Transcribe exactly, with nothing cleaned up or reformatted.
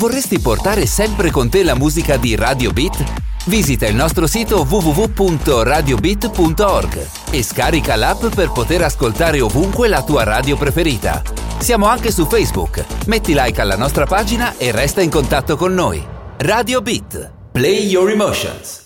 Vorresti portare sempre con te la musica di Radio Beat? Visita il nostro sito w w w punto radio beat punto org e scarica l'app per poter ascoltare ovunque la tua radio preferita. Siamo anche su Facebook. Metti like alla nostra pagina e resta in contatto con noi. Radio Beat. Play your emotions.